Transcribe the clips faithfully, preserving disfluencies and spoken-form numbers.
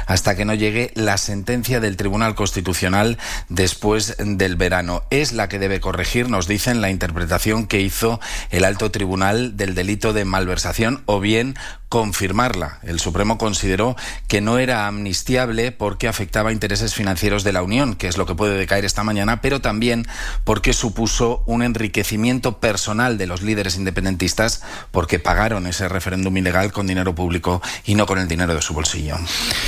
hasta que no llegue la sentencia del Tribunal Constitucional después del verano. Es la que debe corregir, nos dicen, la interpretación que hizo el alto tribunal del delito de malversación, o bien confirmarla. El Supremo consideró que no era amnistiable porque afectaba intereses financieros de la Unión, que es lo que puede decaer esta mañana, pero también porque supuso un enriquecimiento personal de los líderes independentistas porque pagaron ese referéndum ilegal con dinero público y no con el dinero de su bolsillo.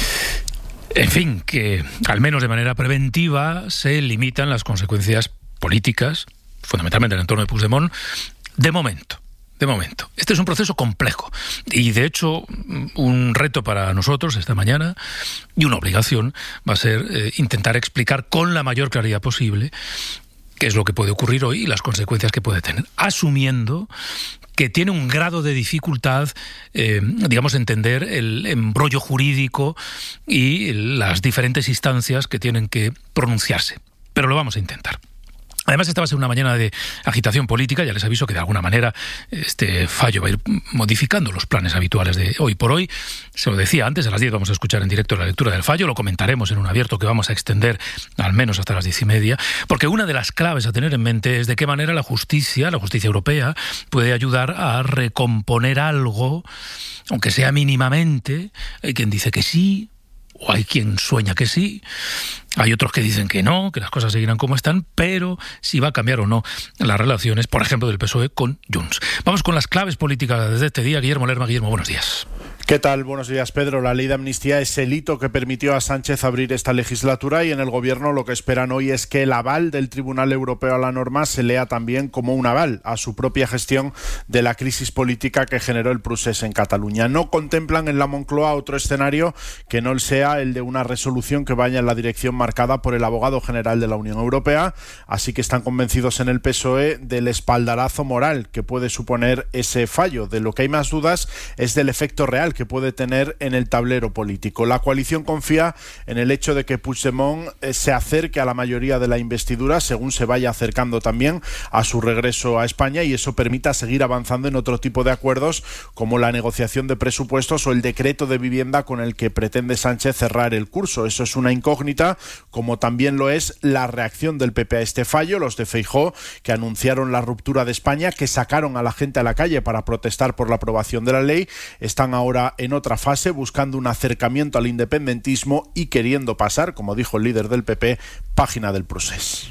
En fin, que al menos de manera preventiva se limitan las consecuencias políticas, fundamentalmente en el entorno de Puigdemont, de momento. De momento. Este es un proceso complejo y, de hecho, un reto para nosotros esta mañana y una obligación va a ser eh, intentar explicar con la mayor claridad posible qué es lo que puede ocurrir hoy y las consecuencias que puede tener, asumiendo que tiene un grado de dificultad, eh, digamos, entender el embrollo jurídico y las diferentes instancias que tienen que pronunciarse. Pero lo vamos a intentar. Además, esta va a ser una mañana de agitación política. Ya les aviso que de alguna manera este fallo va a ir modificando los planes habituales de hoy por hoy. Se lo decía antes, a las diez vamos a escuchar en directo la lectura del fallo. Lo comentaremos en un abierto que vamos a extender al menos hasta las diez y media. Porque una de las claves a tener en mente es de qué manera la justicia, la justicia europea, puede ayudar a recomponer algo, aunque sea mínimamente. Hay quien dice que sí, o hay quien sueña que sí. Hay otros que dicen que no, que las cosas seguirán como están, pero si va a cambiar o no las relaciones, por ejemplo, del P S O E con Junts. Vamos con las claves políticas desde este día. Guillermo Lerma. Guillermo, buenos días. ¿Qué tal? Buenos días, Pedro. La ley de amnistía es el hito que permitió a Sánchez abrir esta legislatura y en el Gobierno lo que esperan hoy es que el aval del Tribunal Europeo a la norma se lea también como un aval a su propia gestión de la crisis política que generó el procés en Cataluña. No contemplan en la Moncloa otro escenario que no sea el de una resolución que vaya en la dirección marcada por el abogado general de la Unión Europea, así que están convencidos en el P S O E del espaldarazo moral que puede suponer ese fallo. De lo que hay más dudas es del efecto real que puede tener en el tablero político. La coalición confía en el hecho de que Puigdemont se acerque a la mayoría de la investidura según se vaya acercando también a su regreso a España y eso permita seguir avanzando en otro tipo de acuerdos como la negociación de presupuestos o el decreto de vivienda con el que pretende Sánchez cerrar el curso. Eso es una incógnita, como también lo es la reacción del P P a este fallo. Los de Feijóo, que anunciaron la ruptura de España, que sacaron a la gente a la calle para protestar por la aprobación de la ley, están ahora en otra fase buscando un acercamiento al independentismo y queriendo pasar, como dijo el líder del P P, página del procés.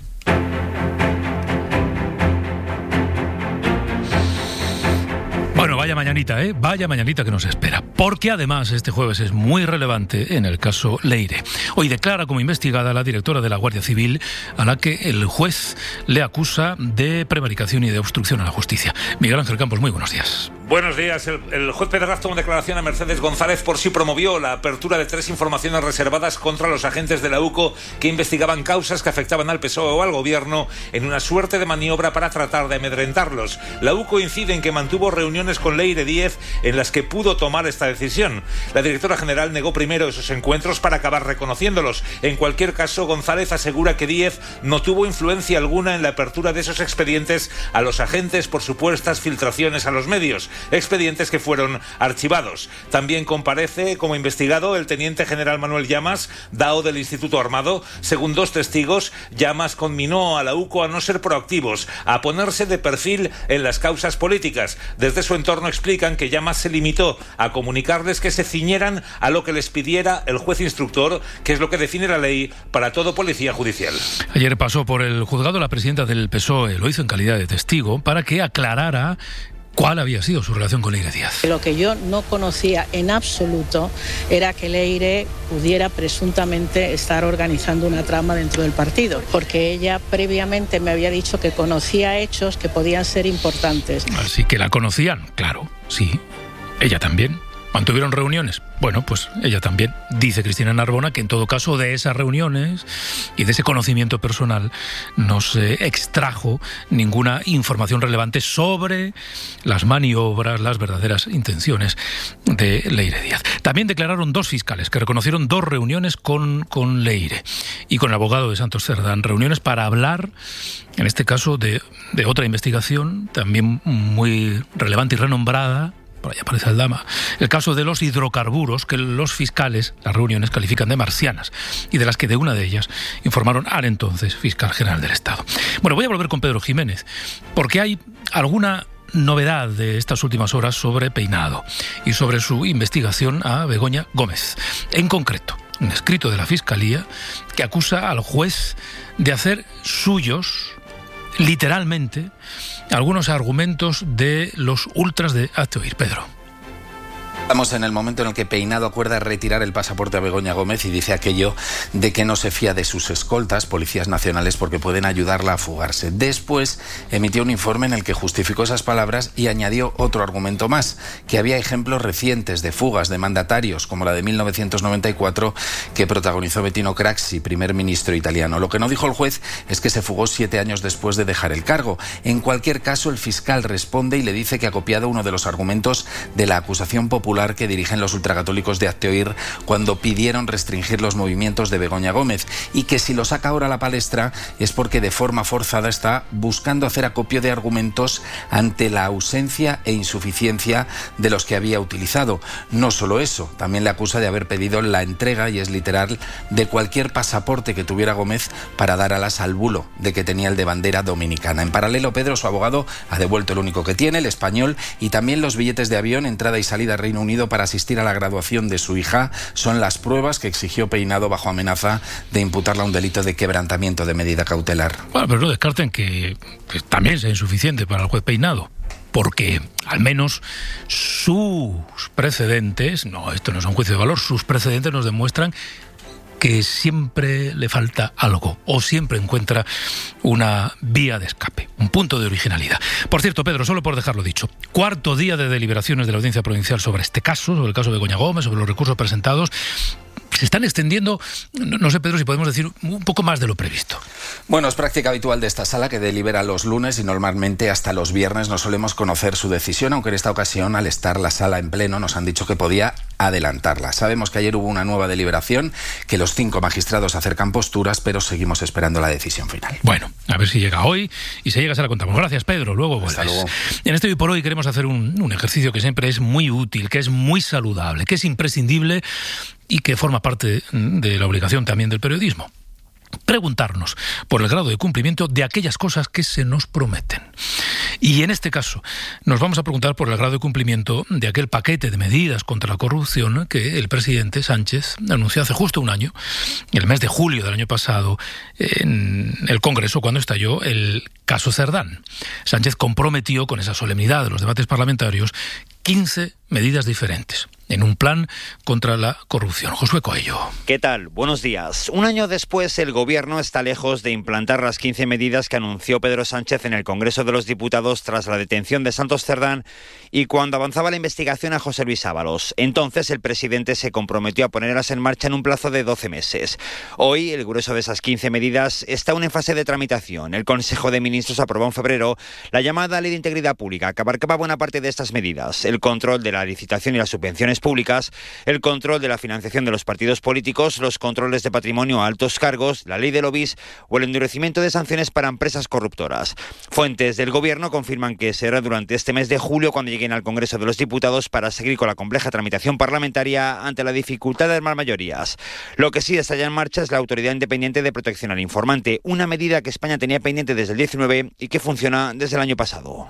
Bueno, vaya mañanita, ¿eh? Vaya mañanita que nos espera. Porque además este jueves es muy relevante en el caso Leire. Hoy declara como investigada la directora de la Guardia Civil, a la que el juez le acusa de prevaricación y de obstrucción a la justicia. Miguel Ángel Campos, muy buenos días. Buenos días. El, el juez Pedraz tomó declaración a Mercedes González por si promovió la apertura de tres informaciones reservadas contra los agentes de la U C O que investigaban causas que afectaban al P S O E o al Gobierno en una suerte de maniobra para tratar de amedrentarlos. La U C O incide en que mantuvo reuniones con Leire Díez en las que pudo tomar esta decisión. La directora general negó primero esos encuentros para acabar reconociéndolos. En cualquier caso, González asegura que Díez no tuvo influencia alguna en la apertura de esos expedientes a los agentes por supuestas filtraciones a los medios. Expedientes que fueron archivados. También comparece como investigado el teniente general Manuel Llamas, D A O del Instituto Armado. Según dos testigos, Llamas conminó a la U C O a no ser proactivos, a ponerse de perfil en las causas políticas. Desde su entorno explican que Llamas se limitó a comunicarles que se ciñeran a lo que les pidiera el juez instructor, que es lo que define la ley para todo policía judicial. Ayer pasó por el juzgado la presidenta del P S O E, lo hizo en calidad de testigo, para que aclarara ¿cuál había sido su relación con Leire Díaz? Lo que yo no conocía en absoluto era que Leire pudiera presuntamente estar organizando una trama dentro del partido, porque ella previamente me había dicho que conocía hechos que podían ser importantes. Así que la conocían, claro, sí. Ella también. ¿Mantuvieron reuniones? Bueno, pues ella también. Dice Cristina Narbona que en todo caso de esas reuniones y de ese conocimiento personal no se extrajo ninguna información relevante sobre las maniobras, las verdaderas intenciones de Leire Díaz. También declararon dos fiscales que reconocieron dos reuniones con, con Leire y con el abogado de Santos Cerdán. Reuniones para hablar, en este caso, de, de otra investigación también muy relevante y renombrada por ahí aparece Aldama, el caso de los hidrocarburos que los fiscales, las reuniones, califican de marcianas y de las que de una de ellas informaron al entonces fiscal general del Estado. Bueno, voy a volver con Pedro Jiménez, porque hay alguna novedad de estas últimas horas sobre Peinado y sobre su investigación a Begoña Gómez. En concreto, un escrito de la Fiscalía que acusa al juez de hacer suyos, literalmente, algunos argumentos de los ultras de Hazte Oír. Pedro. Estamos en el momento en el que Peinado acuerda retirar el pasaporte a Begoña Gómez y dice aquello de que no se fía de sus escoltas, policías nacionales, porque pueden ayudarla a fugarse. Después emitió un informe en el que justificó esas palabras y añadió otro argumento más, que había ejemplos recientes de fugas de mandatarios, como la de mil novecientos noventa y cuatro, que protagonizó Bettino Craxi, primer ministro italiano. Lo que no dijo el juez es que se fugó siete años después de dejar el cargo. En cualquier caso, el fiscal responde y le dice que ha copiado uno de los argumentos de la acusación popular que dirigen los ultracatólicos de Hazte Oír cuando pidieron restringir los movimientos de Begoña Gómez, y que si lo saca ahora a la palestra es porque de forma forzada está buscando hacer acopio de argumentos ante la ausencia e insuficiencia de los que había utilizado. No solo eso, también le acusa de haber pedido la entrega, y es literal, de cualquier pasaporte que tuviera Gómez para dar alas al bulo de que tenía el de bandera dominicana. En paralelo, Pedro, su abogado, ha devuelto el único que tiene, el español, y también los billetes de avión, entrada y salida a Reino Unido para asistir a la graduación de su hija. Son las pruebas que exigió Peinado bajo amenaza de imputarle a un delito de quebrantamiento de medida cautelar. Bueno, pero no descarten que, que también sea insuficiente para el juez Peinado, porque al menos sus precedentes, no, esto no es un juicio de valor, sus precedentes nos demuestran que siempre le falta algo o siempre encuentra una vía de escape, un punto de originalidad. Por cierto, Pedro, solo por dejarlo dicho, cuarto día de deliberaciones de la Audiencia Provincial sobre este caso, sobre el caso de Begoña Gómez, sobre los recursos presentados. Se están extendiendo, no sé, Pedro, si podemos decir un poco más de lo previsto. Bueno, es práctica habitual de esta sala que delibera los lunes y normalmente hasta los viernes no solemos conocer su decisión, aunque en esta ocasión, al estar la sala en pleno, nos han dicho que podía adelantarla. Sabemos que ayer hubo una nueva deliberación, que los cinco magistrados acercan posturas, pero seguimos esperando la decisión final. Bueno, a ver si llega hoy, y si llega se la contamos. Gracias, Pedro, luego vuelves. Hasta luego. En este Hoy por Hoy queremos hacer un, un ejercicio que siempre es muy útil, que es muy saludable, que es imprescindible y que forma parte de la obligación también del periodismo. Preguntarnos por el grado de cumplimiento de aquellas cosas que se nos prometen. Y en este caso nos vamos a preguntar por el grado de cumplimiento de aquel paquete de medidas contra la corrupción que el presidente Sánchez anunció hace justo un año, el mes de julio del año pasado, en el Congreso, cuando estalló el caso Cerdán. Sánchez comprometió con esa solemnidad de los debates parlamentarios quince medidas diferentes en un plan contra la corrupción. Josué Coello. ¿Qué tal? Buenos días. Un año después, el Gobierno está lejos de implantar las quince medidas que anunció Pedro Sánchez en el Congreso de los Diputados tras la detención de Santos Cerdán y cuando avanzaba la investigación a José Luis Ábalos. Entonces, el presidente se comprometió a ponerlas en marcha en un plazo de doce meses. Hoy, el grueso de esas quince medidas está aún en fase de tramitación. El Consejo de Ministros aprobó en febrero la llamada Ley de Integridad Pública, que abarcaba buena parte de estas medidas. El control de la licitación y las subvenciones públicas, el control de la financiación de los partidos políticos, los controles de patrimonio a altos cargos, la ley de lobbies o el endurecimiento de sanciones para empresas corruptoras. Fuentes del Gobierno confirman que será durante este mes de julio cuando lleguen al Congreso de los Diputados para seguir con la compleja tramitación parlamentaria ante la dificultad de armar mayorías. Lo que sí está ya en marcha es la Autoridad Independiente de Protección al Informante, una medida que España tenía pendiente desde el diecinueve y que funciona desde el año pasado.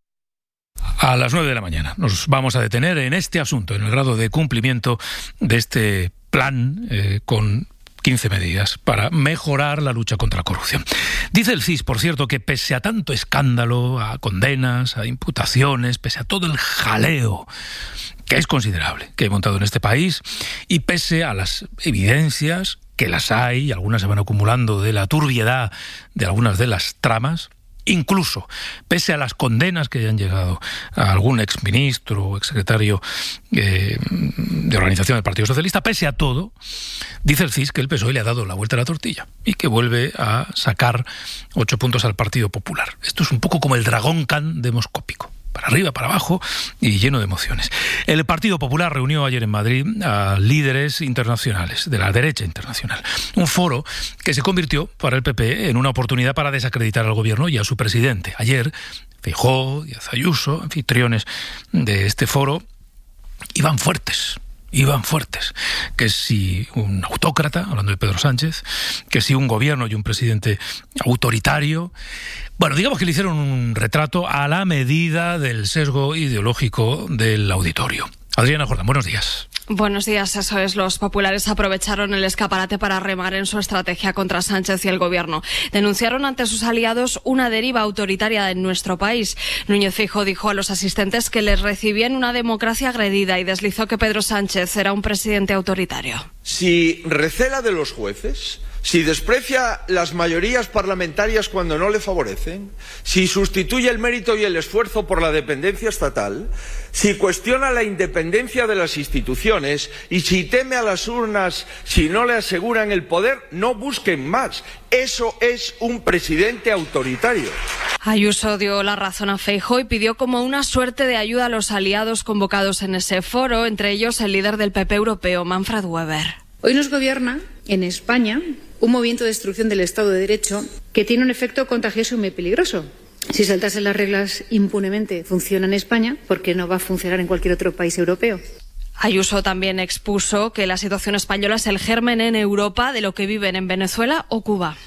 A las nueve de la mañana nos vamos a detener en este asunto, en el grado de cumplimiento de este plan eh, con quince medidas para mejorar la lucha contra la corrupción. Dice el C I S, por cierto, que pese a tanto escándalo, a condenas, a imputaciones, pese a todo el jaleo que es considerable que he montado en este país, y pese a las evidencias, que las hay, y algunas se van acumulando, de la turbiedad de algunas de las tramas, incluso pese a las condenas que hayan llegado a algún exministro o exsecretario eh, de organización del Partido Socialista, pese a todo, dice el C I S que el P S O E le ha dado la vuelta a la tortilla y que vuelve a sacar ocho puntos al Partido Popular. Esto es un poco como el dragón can demoscópico, para arriba, para abajo y lleno de emociones. El Partido Popular reunió ayer en Madrid a líderes internacionales, de la derecha internacional. Un foro que se convirtió para el P P en una oportunidad para desacreditar al gobierno y a su presidente. Ayer, Feijóo, Díaz Ayuso, anfitriones de este foro, iban fuertes. Iban fuertes, que si un autócrata, hablando de Pedro Sánchez, que si un gobierno y un presidente autoritario. Bueno, digamos que le hicieron un retrato a la medida del sesgo ideológico del auditorio. Adriana Jordán, buenos días. Buenos días, eso es. Los populares aprovecharon el escaparate para remar en su estrategia contra Sánchez y el gobierno. Denunciaron ante sus aliados una deriva autoritaria en nuestro país. Núñez Feijóo dijo a los asistentes que les recibían una democracia agredida y deslizó que Pedro Sánchez era un presidente autoritario. Si recela de los jueces, si desprecia las mayorías parlamentarias cuando no le favorecen, si sustituye el mérito y el esfuerzo por la dependencia estatal, si cuestiona la independencia de las instituciones y si teme a las urnas si no le aseguran el poder, no busquen más. Eso es un presidente autoritario. Ayuso dio la razón a Feijóo y pidió como una suerte de ayuda a los aliados convocados en ese foro, entre ellos el líder del P P europeo, Manfred Weber. Hoy nos gobierna en España un movimiento de destrucción del Estado de Derecho que tiene un efecto contagioso y muy peligroso. Si saltarse las reglas impunemente funciona en España, ¿por qué no va a funcionar en cualquier otro país europeo? Ayuso también expuso que la situación española es el germen en Europa de lo que viven en Venezuela o Cuba.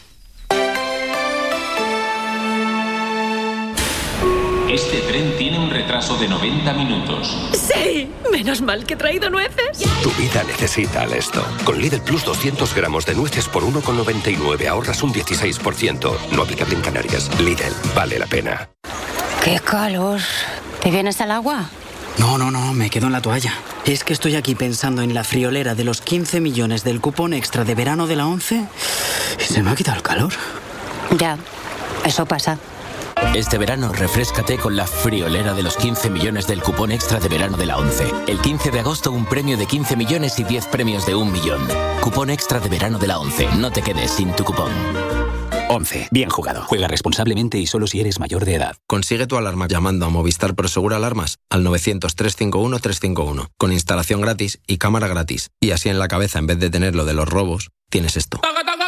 Este tren tiene un retraso de noventa minutos. ¡Sí! Menos mal que he traído nueces. Tu vida necesita Alesto. Con Lidl Plus doscientos gramos de nueces por uno con noventa y nueve ahorras un dieciséis por ciento. No aplicable en Canarias. Lidl, vale la pena. ¡Qué calor! ¿Te vienes al agua? No, no, no, me quedo en la toalla. Es que estoy aquí pensando en la friolera de los quince millones del cupón extra de verano de la ONCE y se me ha quitado el calor. Ya, eso pasa. Este verano, refréscate con la friolera de los quince millones del cupón extra de verano de la ONCE. El quince de agosto, un premio de quince millones y diez premios de un millón. Cupón extra de verano de la ONCE. No te quedes sin tu cupón. ONCE. Bien jugado. Juega responsablemente y solo si eres mayor de edad. Consigue tu alarma llamando a Movistar Prosegur Alarmas al novecientos, trescientos cincuenta y uno, trescientos cincuenta y uno. Con instalación gratis y cámara gratis. Y así en la cabeza, en vez de tener lo de los robos, tienes esto.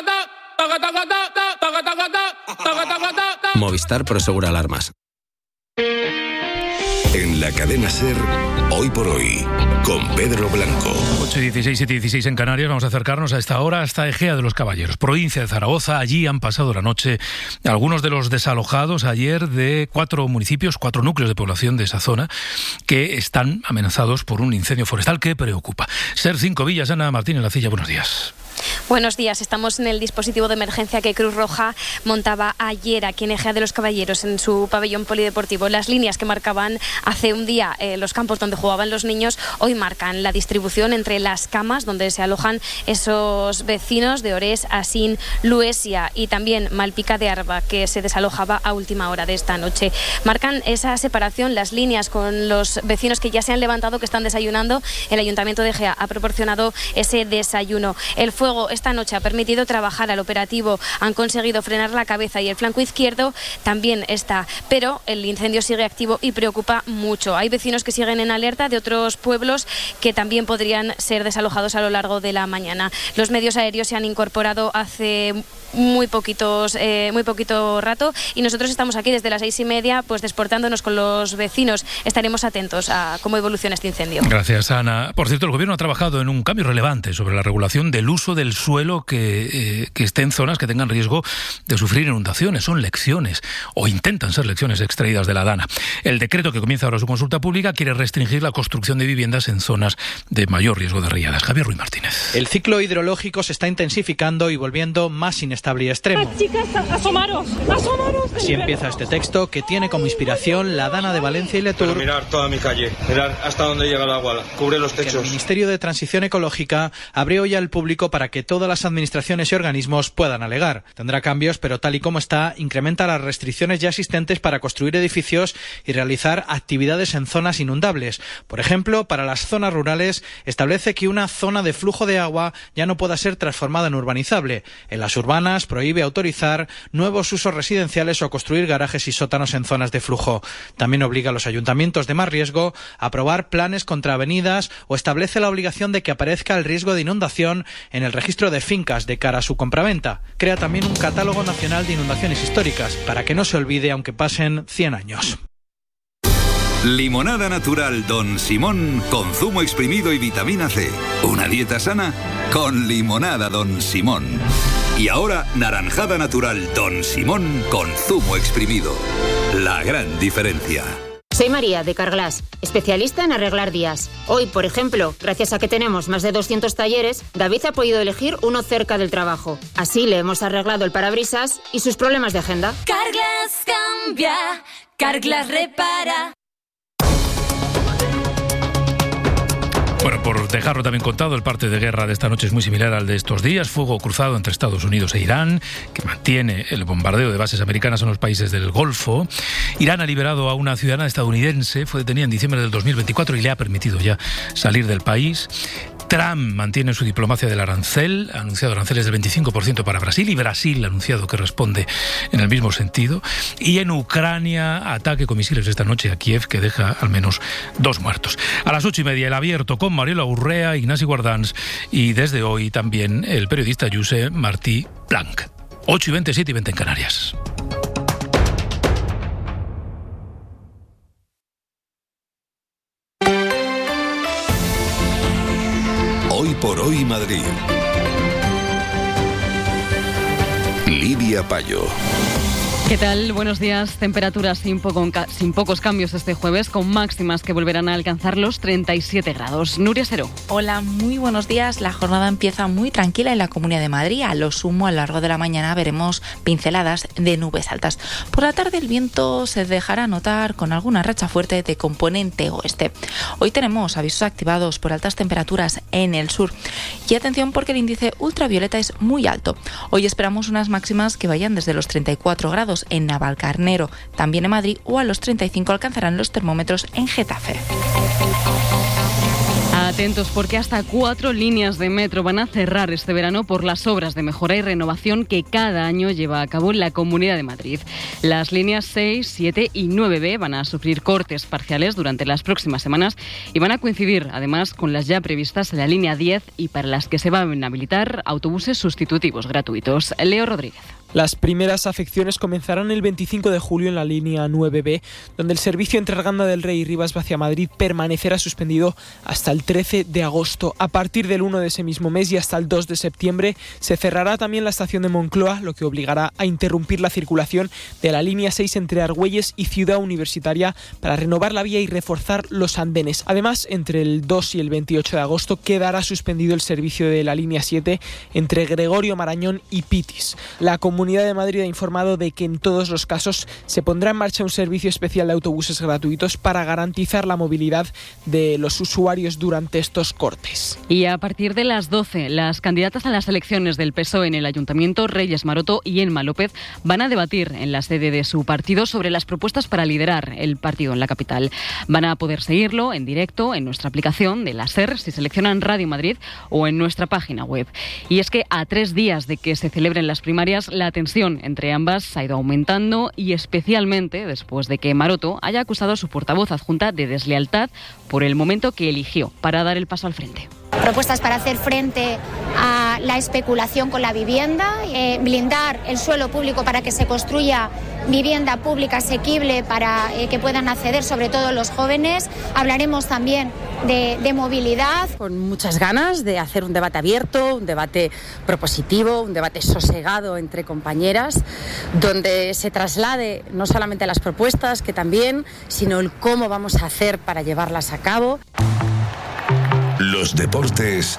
Movistar Prosegur Alarmas. En la cadena SER, Hoy por Hoy, con Pedro Blanco. ocho y dieciséis, siete y dieciséis en Canarias. Vamos a acercarnos a esta hora hasta Ejea de los Caballeros, provincia de Zaragoza. Allí han pasado la noche algunos de los desalojados ayer de cuatro municipios, cuatro núcleos de población de esa zona, que están amenazados por un incendio forestal que preocupa. SER cinco Villas, Ana Martínez La Cilla, buenos días. Buenos días. Estamos en el dispositivo de emergencia que Cruz Roja montaba ayer aquí en Ejea de los Caballeros, en su pabellón polideportivo. Las líneas que marcaban hace un día eh, los campos donde jugaban los niños, hoy marcan la distribución entre las camas donde se alojan esos vecinos de Orés, Asín, Luesia y también Malpica de Arba, que se desalojaba a última hora de esta noche. Marcan esa separación, las líneas con los vecinos que ya se han levantado, que están desayunando. El Ayuntamiento de Ejea ha proporcionado ese desayuno. El fuego esta noche ha permitido trabajar al operativo. Han conseguido frenar la cabeza y el flanco izquierdo también está. Pero el incendio sigue activo y preocupa mucho. Hay vecinos que siguen en alerta de otros pueblos que también podrían ser desalojados a lo largo de la mañana. Los medios aéreos se han incorporado hace muy poquitos, eh, muy poquito rato y nosotros estamos aquí desde las seis y media pues desportándonos con los vecinos. Estaremos atentos a cómo evoluciona este incendio. Gracias, Ana. Por cierto, el Gobierno ha trabajado en un cambio relevante sobre la regulación del uso del suelo que, eh, que esté en zonas que tengan riesgo de sufrir inundaciones. Son lecciones, o intentan ser lecciones extraídas de la Dana. El decreto que comienza ahora su consulta pública quiere restringir la construcción de viviendas en zonas de mayor riesgo de riadas. Javier Ruiz Martínez. El ciclo hidrológico se está intensificando y volviendo más inestable y extremo. Chicas, asomaros, asomaros. Así empieza este texto que tiene como inspiración la Dana de Valencia y Letour. Pero mirar toda mi calle, mirar hasta dónde llega el agua, cubre los techos. El Ministerio de Transición Ecológica abrió hoy al público para que todas las administraciones y organismos puedan alegar. Tendrá cambios, pero tal y como está, incrementa las restricciones ya existentes para construir edificios y realizar actividades en zonas inundables. Por ejemplo, para las zonas rurales establece que una zona de flujo de agua ya no pueda ser transformada en urbanizable. En las urbanas prohíbe autorizar nuevos usos residenciales o construir garajes y sótanos en zonas de flujo. También obliga a los ayuntamientos de más riesgo a aprobar planes contra avenidas o establece la obligación de que aparezca el riesgo de inundación en el registro registro de fincas de cara a su compraventa. Crea también un catálogo nacional de inundaciones históricas, para que no se olvide aunque pasen cien años. Limonada natural Don Simón con zumo exprimido y vitamina C. Una dieta sana con limonada Don Simón. Y ahora naranjada natural Don Simón con zumo exprimido. La gran diferencia. Soy María de Carglass, especialista en arreglar días. Hoy, por ejemplo, gracias a que tenemos más de doscientos talleres, David ha podido elegir uno cerca del trabajo. Así le hemos arreglado el parabrisas y sus problemas de agenda. Carglass cambia, Carglass repara. Bueno, por dejarlo también contado, el parte de guerra de esta noche es muy similar al de estos días. Fuego cruzado entre Estados Unidos e Irán, que mantiene el bombardeo de bases americanas en los países del Golfo. Irán ha liberado a una ciudadana estadounidense, fue detenida en diciembre del dos mil veinticuatro y le ha permitido ya salir del país. Trump mantiene su diplomacia del arancel, ha anunciado aranceles del veinticinco por ciento para Brasil y Brasil ha anunciado que responde en el mismo sentido. Y en Ucrania, ataque con misiles esta noche a Kiev que deja al menos dos muertos. A las ocho y media el abierto con Mariela Urrea, Ignasi Guardans y desde hoy también el periodista Josep Martí Blanc. ocho y veinte, siete y veinte en Canarias. Hoy por hoy Madrid. Lidia Payo. ¿Qué tal? Buenos días. Temperaturas sin, poco, sin pocos cambios este jueves, con máximas que volverán a alcanzar los treinta y siete grados. Nuria Seró. Hola, muy buenos días. La jornada empieza muy tranquila en la Comunidad de Madrid. A lo sumo, a lo largo de la mañana veremos pinceladas de nubes altas. Por la tarde el viento se dejará notar con alguna racha fuerte de componente oeste. Hoy tenemos avisos activados por altas temperaturas en el sur. Y atención porque el índice ultravioleta es muy alto. Hoy esperamos unas máximas que vayan desde los treinta y cuatro grados en Navalcarnero, también en Madrid, o a los treinta y cinco alcanzarán los termómetros en Getafe. Atentos porque hasta cuatro líneas de metro van a cerrar este verano por las obras de mejora y renovación que cada año lleva a cabo la Comunidad de Madrid. Las líneas seis, siete y nueve B van a sufrir cortes parciales durante las próximas semanas y van a coincidir además con las ya previstas en la línea diez y para las que se van a habilitar autobuses sustitutivos gratuitos. Leo Rodríguez. Las primeras afecciones comenzarán el veinticinco de julio en la línea nueve B, donde el servicio entre Arganda del Rey y Rivas hacia Madrid permanecerá suspendido hasta el trece de agosto. A partir del uno de ese mismo mes y hasta el dos de septiembre se cerrará también la estación de Moncloa, lo que obligará a interrumpir la circulación de la línea seis entre Argüelles y Ciudad Universitaria para renovar la vía y reforzar los andenes. Además, entre el dos y el veintiocho de agosto quedará suspendido el servicio de la línea siete entre Gregorio Marañón y Pitis. La La Comunidad de Madrid ha informado de que en todos los casos se pondrá en marcha un servicio especial de autobuses gratuitos para garantizar la movilidad de los usuarios durante estos cortes. Y a partir de las doce, las candidatas a las elecciones del P S O E en el Ayuntamiento, Reyes Maroto y Emma López, van a debatir en la sede de su partido sobre las propuestas para liderar el partido en la capital. Van a poder seguirlo en directo en nuestra aplicación de la SER si seleccionan Radio Madrid o en nuestra página web. Y es que a tres días de que se celebren las primarias, la tensión entre ambas ha ido aumentando y especialmente después de que Maroto haya acusado a su portavoz adjunta de deslealtad por el momento que eligió para dar el paso al frente. Propuestas para hacer frente a la especulación con la vivienda, eh, blindar el suelo público para que se construya vivienda pública asequible para eh, que puedan acceder sobre todo los jóvenes. Hablaremos también de, de movilidad. Con muchas ganas de hacer un debate abierto, un debate propositivo, un debate sosegado entre compañeras, donde se traslade no solamente las propuestas, que también, sino el cómo vamos a hacer para llevarlas a cabo. Los deportes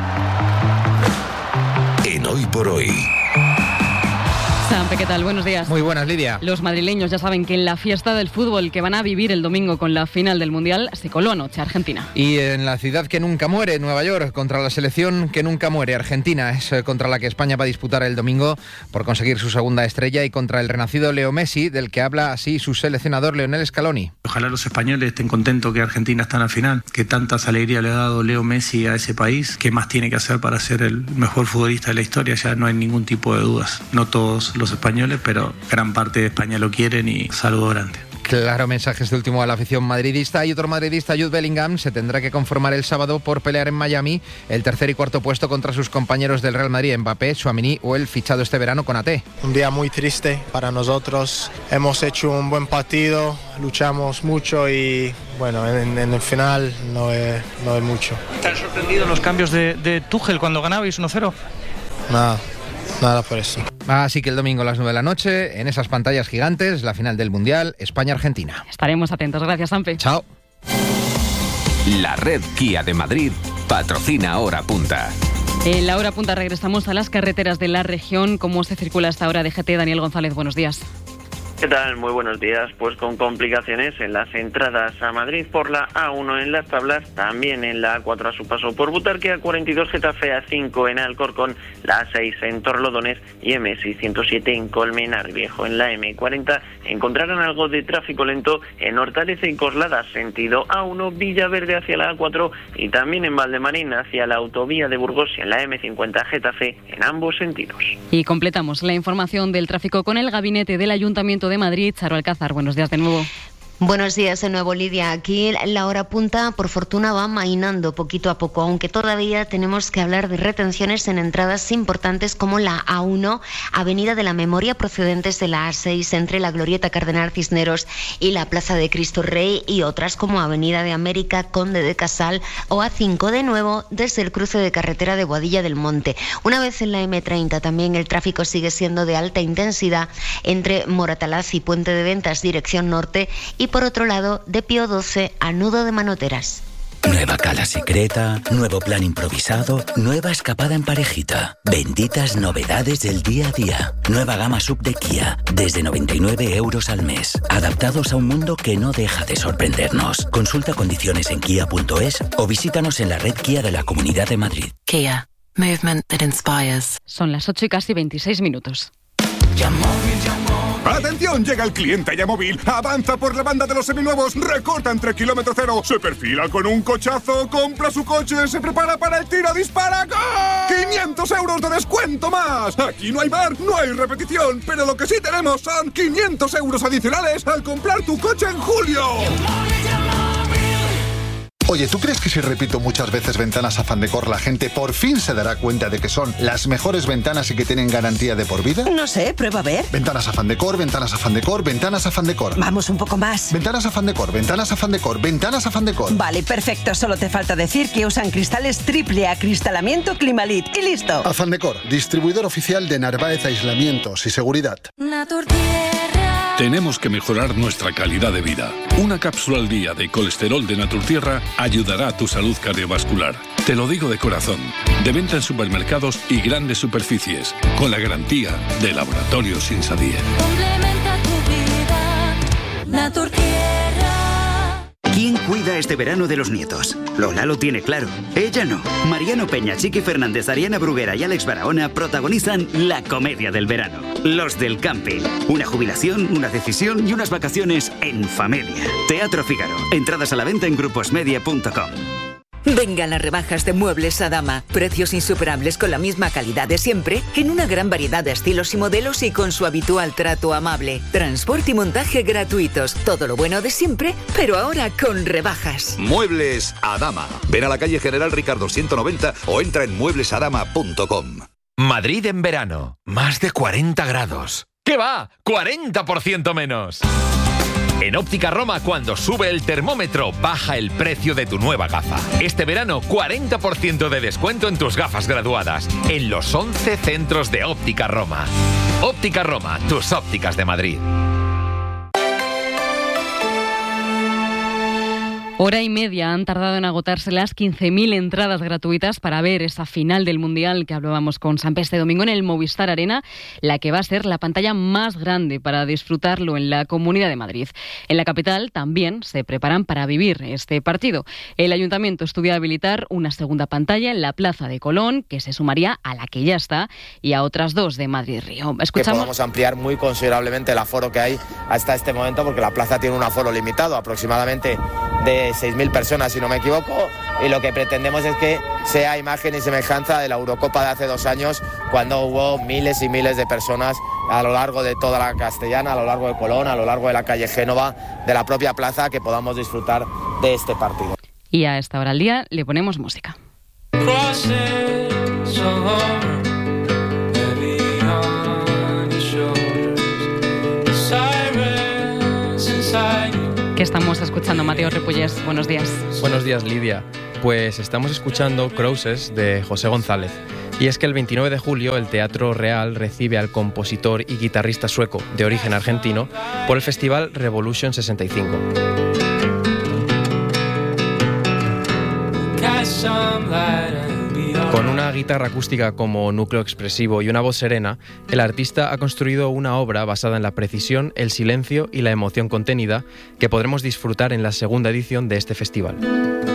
en Hoy por Hoy. Sampe, ¿qué tal? Buenos días. Muy buenas, Lidia. Los madrileños ya saben que en la fiesta del fútbol que van a vivir el domingo con la final del Mundial se coló anoche Argentina. Y en la ciudad que nunca muere, Nueva York, contra la selección que nunca muere, Argentina, es contra la que España va a disputar el domingo por conseguir su segunda estrella y contra el renacido Leo Messi, del que habla así su seleccionador Lionel Scaloni. Ojalá los españoles estén contentos que Argentina está en la final, que tantas alegrías le ha dado Leo Messi a ese país, ¿qué más tiene que hacer para ser el mejor futbolista de la historia? Ya no hay ningún tipo de dudas, no todos los españoles, pero gran parte de España lo quieren y saludo grande. Claro mensaje este último a la afición madridista. Y otro madridista, Jude Bellingham, se tendrá que conformar el sábado por pelear en Miami el tercer y cuarto puesto contra sus compañeros del Real Madrid, Mbappé, Tchouaméni o el fichado este verano con A T. Un día muy triste para nosotros. Hemos hecho un buen partido, luchamos mucho y bueno, en, en el final no es, no es mucho. ¿Te han sorprendido los cambios de, de Tuchel cuando ganabais uno cero? Nada. Nada por eso. Así que el domingo a las nueve de la noche, en esas pantallas gigantes, la final del Mundial, España-Argentina. Estaremos atentos. Gracias, Sampe. Chao. La red Kia de Madrid patrocina Hora Punta. En la Hora Punta regresamos a las carreteras de la región. ¿Cómo se circula hasta ahora de G T? Daniel González, buenos días. ¿Qué tal? Muy buenos días. Pues con complicaciones en las entradas a Madrid por la A uno en Las Tablas, también en la A cuatro a su paso por Butarque, A cuarenta y dos Getafe, A cinco en Alcorcón, la A seis en Torlodones y M seiscientos siete en Colmenar Viejo. En la M cuarenta encontrarán algo de tráfico lento en Hortaleza y Coslada, sentido A uno, Villaverde hacia la A cuatro y también en Valdemarín hacia la autovía de Burgos y en la M cincuenta Getafe en ambos sentidos. Y completamos la información del tráfico con el gabinete del Ayuntamiento de Madrid. Charo Alcázar, buenos días de nuevo. Buenos días de nuevo, Lidia. Aquí la hora punta, por fortuna, va amainando poquito a poco, aunque todavía tenemos que hablar de retenciones en entradas importantes como la A uno, Avenida de la Memoria, procedentes de la A seis, entre la Glorieta Cardenal Cisneros y la Plaza de Cristo Rey, y otras como Avenida de América, Conde de Casal, o A cinco de nuevo desde el cruce de carretera de Boadilla del Monte. Una vez en la M treinta también el tráfico sigue siendo de alta intensidad entre Moratalaz y Puente de Ventas, dirección norte, y por otro lado, de Pío doce a Nudo de Manoteras. Nueva cala secreta, nuevo plan improvisado, nueva escapada en parejita. Benditas novedades del día a día. Nueva gama sub de Kia, desde noventa y nueve euros al mes. Adaptados a un mundo que no deja de sorprendernos. Consulta condiciones en kia punto es o visítanos en la red Kia de la Comunidad de Madrid. Kia, movement that inspires. Son las ocho y casi veintiséis minutos. ¡Atención! Llega el cliente Yamóvil. Avanza por la banda de los seminuevos. Recorta entre kilómetro cero. Se perfila con un cochazo. Compra su coche. Se prepara para el tiro. ¡Dispara! ¡Gol! ¡quinientos euros de descuento más! Aquí no hay bar, no hay repetición. Pero lo que sí tenemos son quinientos euros adicionales al comprar tu coche en julio. Oye, ¿tú crees que si repito muchas veces ventanas Afandecor, la gente por fin se dará cuenta de que son las mejores ventanas y que tienen garantía de por vida? No sé, prueba a ver. Ventanas Afandecor, ventanas Afandecor, ventanas Afandecor. Vamos un poco más. Ventanas Afandecor, ventanas Afandecor, ventanas Afandecor. Vale, perfecto. Solo te falta decir que usan cristales triple acristalamiento Climalit y listo. Afandecor, distribuidor oficial de Narváez Aislamientos y Seguridad. Tenemos que mejorar nuestra calidad de vida. Una cápsula al día de colesterol de Naturtierra ayudará a tu salud cardiovascular. Te lo digo de corazón. De venta en supermercados y grandes superficies, con la garantía de Laboratorios Insadier. Complementa tu vida, Naturtierra. ¿Quién cuida este verano de los nietos? Lola lo tiene claro. Ella no. Mariano Peña, Chiqui Fernández, Ariana Bruguera y Alex Barahona protagonizan la comedia del verano. Los del camping. Una jubilación, una decisión y unas vacaciones en familia. Teatro Fígaro. Entradas a la venta en gruposmedia punto com. Vengan las rebajas de Muebles Adama. Precios insuperables con la misma calidad de siempre, en una gran variedad de estilos y modelos y con su habitual trato amable. Transporte y montaje gratuitos. Todo lo bueno de siempre, pero ahora con rebajas. Muebles Adama. Ven a la calle General Ricardo ciento noventa o entra en muebles adama punto com. Madrid en verano. Más de cuarenta grados. ¿Qué va? ¡cuarenta por ciento menos! En Óptica Roma, cuando sube el termómetro, baja el precio de tu nueva gafa. Este verano, cuarenta por ciento de descuento en tus gafas graduadas, en los once centros de Óptica Roma. Óptica Roma, tus ópticas de Madrid. Hora y media han tardado en agotarse las quince mil entradas gratuitas para ver esa final del Mundial que hablábamos con Sampe este domingo en el Movistar Arena, la que va a ser la pantalla más grande para disfrutarlo en la Comunidad de Madrid. En la capital también se preparan para vivir este partido. El Ayuntamiento estudia habilitar una segunda pantalla en la Plaza de Colón, que se sumaría a la que ya está, y a otras dos de Madrid-Río. Escuchamos. Que podamos ampliar muy considerablemente el aforo que hay hasta este momento, porque la plaza tiene un aforo limitado, aproximadamente de seis mil personas, si no me equivoco. y lo que pretendemos es que sea imagen y semejanza de la Eurocopa de hace dos años, cuando hubo miles y miles de personas a lo largo de toda la Castellana, a lo largo de Colón, a lo largo de la calle Génova, de la propia plaza, que podamos disfrutar de este partido. Y a esta hora del día le ponemos música. ¿Qué estamos escuchando, Mateo Ripollés? Buenos días. Buenos días, Lidia. Pues estamos escuchando Crosses de José González. Y es que el veintinueve de julio el Teatro Real recibe al compositor y guitarrista sueco de origen argentino por el festival Revolution sesenta y cinco. Con una guitarra acústica como núcleo expresivo y una voz serena, el artista ha construido una obra basada en la precisión, el silencio y la emoción contenida que podremos disfrutar en la segunda edición de este festival.